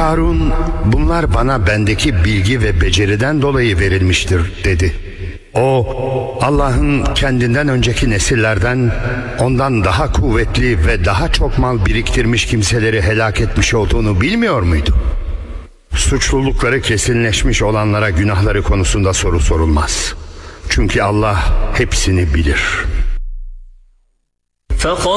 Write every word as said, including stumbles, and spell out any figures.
Karun, bunlar bana bendeki bilgi ve beceriden dolayı verilmiştir dedi. O, Allah'ın kendinden önceki nesillerden ondan daha kuvvetli ve daha çok mal biriktirmiş kimseleri helak etmiş olduğunu bilmiyor muydu? Suçlulukları kesinleşmiş olanlara günahları konusunda soru sorulmaz. Çünkü Allah hepsini bilir.